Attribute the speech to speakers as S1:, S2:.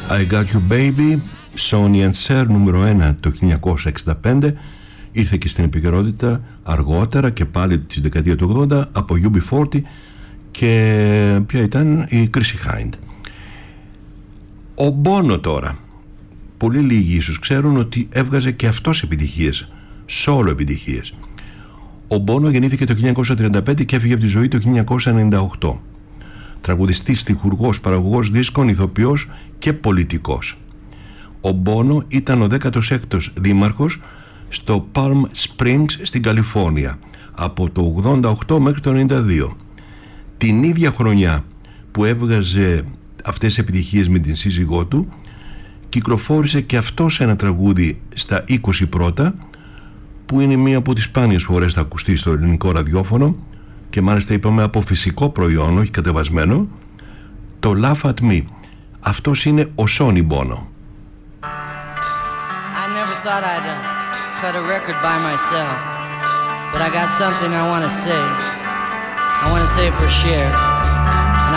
S1: I Got You Baby, Sonny and Cher, νούμερο 1 το 1965. Ήρθε και στην επικαιρότητα αργότερα και πάλι της δεκαετία του 80 από UB40 και ποια ήταν η Chrissy Hind. Ο Bono τώρα, πολύ λίγοι ίσως ξέρουν ότι έβγαζε και αυτός επιτυχίες, solo επιτυχίες. Ο Bono γεννήθηκε το 1935 και έφυγε από τη ζωή το 1998. Τραγουδιστής, στιχουργός, παραγωγός δίσκων, ηθοποιός και πολιτικός. Ο Bono ήταν ο 16ος δήμαρχος στο Palm Springs στην Καλιφόρνια από το 88 μέχρι το 92. Την ίδια χρονιά που έβγαζε αυτές τις επιτυχίες με την σύζυγό του, κυκλοφόρησε και αυτός ένα τραγούδι στα 20 πρώτα, που είναι μία από τις σπάνιες φορές θα ακουστεί στο ελληνικό ραδιόφωνο και μάλιστα είπαμε από φυσικό προϊόν, όχι κατεβασμένο, το Laugh at Me. Αυτός είναι ο Sonny Bono.
S2: I never thought I'd cut a record by myself, but I got something I want to say. I want to say it for Cher.